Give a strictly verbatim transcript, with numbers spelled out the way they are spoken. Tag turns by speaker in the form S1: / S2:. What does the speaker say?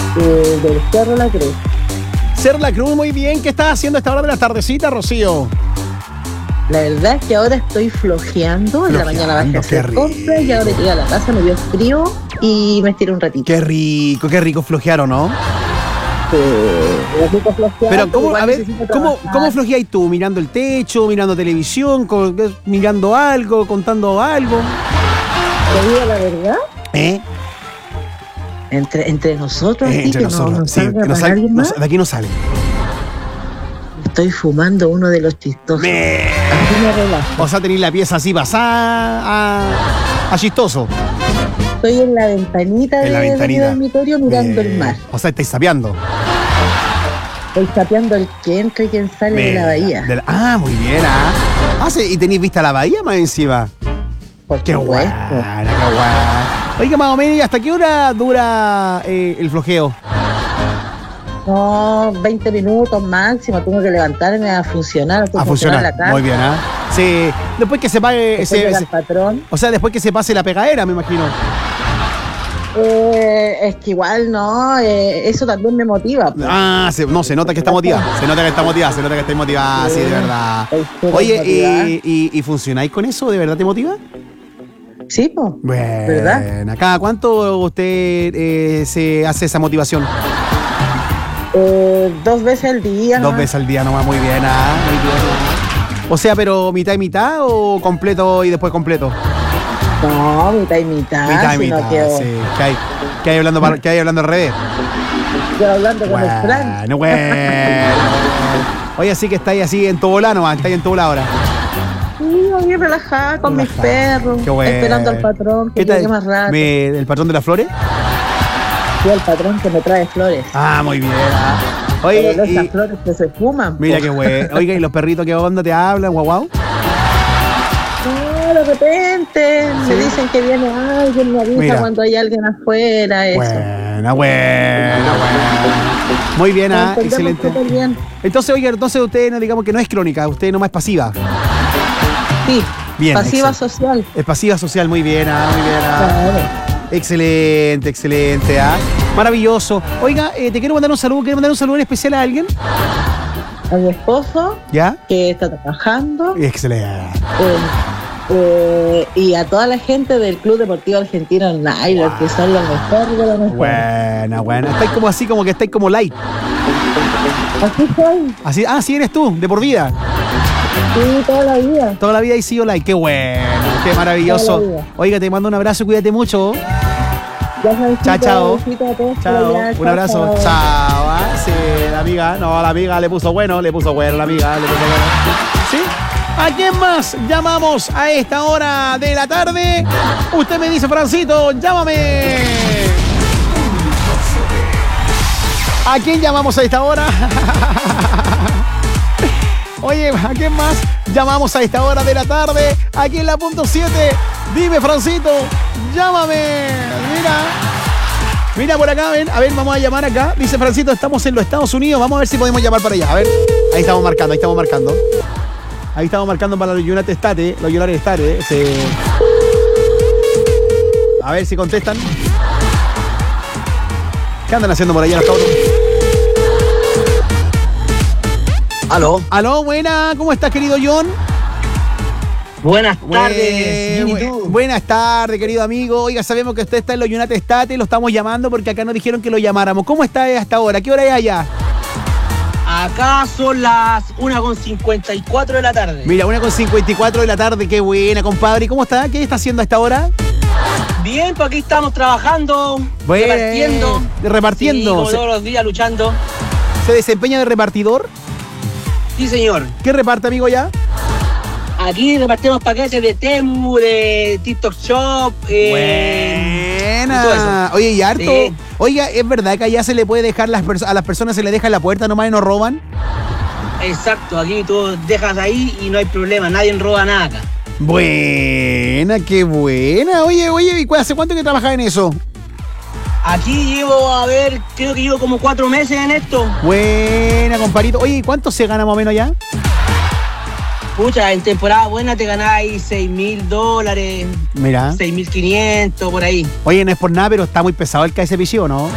S1: Eh, del Cerro La Cruz.
S2: Cerro La Cruz, muy bien. ¿Qué estás haciendo a esta hora de la tardecita, Rocío?
S1: La verdad es que ahora estoy flojeando. En la mañana bajé a hacer compras y ahora llegué a la casa, me dio frío y me estiré un ratito.
S2: Qué rico, qué rico flojearon, ¿no?
S1: Sí, rico flojear.
S2: Pero, ¿cómo, a ver, ¿cómo, ¿cómo flojeáis tú? ¿Mirando el techo, mirando televisión, con, mirando algo, contando algo?
S1: ¿Te digo la verdad?
S2: ¿Eh?
S1: Entre, entre nosotros,
S2: eh, entre
S1: que
S2: nosotros,
S1: no, no
S2: sí,
S1: salga
S2: que no
S1: para
S2: sale,
S1: alguien
S2: no,
S1: más.
S2: de aquí no sale.
S1: Estoy fumando uno de los chistosos.
S2: Me...
S1: Así me relajo.
S2: O sea, tenéis la pieza así pasada a, a chistoso.
S1: Estoy en la ventanita,
S2: en la
S1: de,
S2: ventanita.
S1: de mi dormitorio mirando
S2: Me...
S1: el mar.
S2: O sea, estáis sapeando.
S1: Estoy sapeando el que entra y quien sale
S2: Me...
S1: de la bahía.
S2: De la... Ah, muy bien. Ah, ah sí, ¿y tenéis vista la bahía más encima?
S1: Por
S2: qué
S1: supuesto.
S2: guana, qué guana. Oiga, más o menos, ¿y hasta qué hora dura eh, el flojeo?
S1: No, veinte minutos máximo, tengo que levantarme a funcionar, a,
S2: A funcionar,
S1: la casa.
S2: muy bien, ¿ah? ¿eh? Sí, después que se pague...
S1: Después
S2: Se,
S1: llega
S2: se,
S1: el patrón.
S2: O sea, después que se pase la pegadera, me imagino.
S1: Eh, es que igual, no, eh, eso también me motiva. Pues.
S2: Ah, se, no, se nota que está motivada, se nota que está motivada, se nota que está motivada, sí, sí, de verdad. Oye, ¿y, y, ¿y funcionáis con eso? ¿De verdad te motiva?
S1: Sí, pues.
S2: Bueno,
S1: ¿verdad?
S2: ¿Cada cuánto usted eh, se hace esa motivación?
S1: Eh, dos veces al día.
S2: Dos
S1: ¿no?
S2: veces al día nomás, muy bien, ah, muy bien. O sea, pero mitad y mitad o completo y después completo.
S1: No, mitad y mitad.
S2: Mitad y mitad,
S1: que,
S2: sí. ¿Qué hay? ¿Qué hay hablando, para, ¿qué hay hablando al revés?
S1: Yo hablando con
S2: bueno,
S1: el Fran.
S2: Bueno, bueno. Oye, así que estáis así en tu bola nomás, estáis en tu bola ahora.
S1: Sí, bien relajada con relajada. Mis perros.
S2: Qué bueno.
S1: Esperando al patrón que llegue más rápido.
S2: Me, ¿El patrón de las flores?
S1: Sí, el patrón que me trae flores.
S2: Ah, muy bien. Ah. Oye,
S1: pero esas
S2: y,
S1: flores que se fuman.
S2: Mira
S1: po.
S2: qué bueno. Oiga, ¿y los perritos qué onda te hablan, guau guau?
S1: No, de repente ¿Sí? me dicen que viene alguien, me avisa Mira. cuando hay alguien afuera, eso.
S2: Buena, buena, buena. Muy bien, ah, excelente.
S1: Bien.
S2: Entonces, oiga, entonces usted no digamos que no es crónica, usted nomás es pasiva.
S1: Sí,
S2: bien,
S1: pasiva
S2: excel.
S1: social.
S2: Es pasiva social, muy bien, ah, muy bien. Ah. Claro. Excelente, excelente, ¿ah? Maravilloso. Oiga, eh, te quiero mandar un saludo, quiero mandar un saludo en especial a alguien.
S1: A mi esposo,
S2: ¿ya?
S1: Que está trabajando.
S2: Excelente.
S1: Eh, eh, y a toda la gente del Club Deportivo Argentino Nylon, wow. que son los mejores de los mejores.
S2: Buena, buena. Estáis como así, como que estáis como light.
S1: Así soy.
S2: Así, ah, sí eres tú, de por vida.
S1: Sí, toda la vida.
S2: Toda la vida he sido like. Qué bueno, qué maravilloso. Oiga, te mando un abrazo, cuídate mucho.
S1: Ya sabes,
S2: chao, chao.
S1: Chao.
S2: Un chao, abrazo. Chao. chao. Ah, sí, la amiga. No, la amiga le puso bueno, le puso bueno, la amiga le puso bueno. ¿Sí? ¿A quién más llamamos a esta hora de la tarde? Usted me dice, Francito, llámame. ¿A quién llamamos a esta hora? Oye, ¿a quién más llamamos a esta hora de la tarde? Aquí en la punto siete. Dime, Francito, llámame. Mira. Mira por acá, ven. A ver, vamos a llamar acá. Dice Francito, estamos en los Estados Unidos. Vamos a ver si podemos llamar para allá. A ver. Ahí estamos marcando, ahí estamos marcando. Ahí estamos marcando para los United States. Los United States. Se... A ver si contestan. ¿Qué andan haciendo por allá los cabros?
S3: Aló.
S2: Aló, buena. ¿Cómo estás, querido John?
S3: Buenas tardes.
S2: Bu buenas tardes, querido amigo. Oiga, sabemos que usted está en los United States. Lo estamos llamando porque acá nos dijeron que lo llamáramos. ¿Cómo está hasta ahora? ¿Qué hora es allá?
S3: Acá son las una con cincuenta y cuatro de la tarde.
S2: Mira, una con cincuenta y cuatro de la tarde. Qué buena, compadre. ¿Cómo está? ¿Qué está haciendo a esta hora?
S3: Bien, pues aquí estamos trabajando,
S2: bueno,
S3: repartiendo.
S2: Repartiendo.
S3: Sí, como todos los días luchando.
S2: ¿Se desempeña de repartidor?
S3: Sí, señor.
S2: ¿Qué reparte, amigo, ya?
S3: Aquí repartimos paquetes de Temu, de TikTok Shop.
S2: Eh, Buena. Oye, y harto. Sí. Oiga, ¿es verdad que allá se le puede dejar las a las personas, se le deja en la puerta nomás y no roban?
S3: Exacto, aquí tú dejas ahí y no hay problema, nadie roba nada acá.
S2: Buena, qué buena. Oye, oye, ¿y hace cuánto que trabajas en eso?
S3: Aquí llevo, a ver, creo que llevo como cuatro meses en esto.
S2: Buena, compadrito. Oye, ¿y cuánto se gana más o menos ya?
S3: Pucha, en temporada buena te ganáis seis mil dólares.
S2: Mira.
S3: seis mil quinientos, por ahí.
S2: Oye, no es por nada, pero está muy pesado el K S P C, ¿o no?